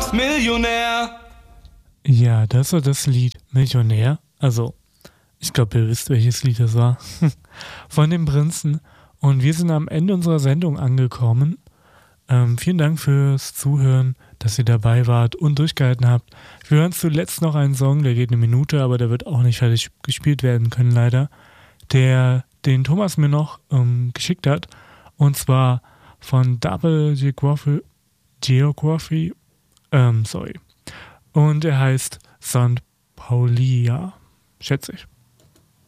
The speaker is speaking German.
Millionär. Ja, das war das Lied Millionär. Also, ich glaube, ihr wisst, welches Lied das war. Von den Prinzen. Und wir sind am Ende unserer Sendung angekommen. Vielen Dank fürs Zuhören, dass ihr dabei wart und durchgehalten habt. Wir hören zuletzt noch einen Song, der geht 1 Minute, aber der wird auch nicht fertig gespielt werden können, leider. Den Thomas mir noch geschickt hat. Und zwar von Double Geography. Und er heißt St. Paulia, schätze ich.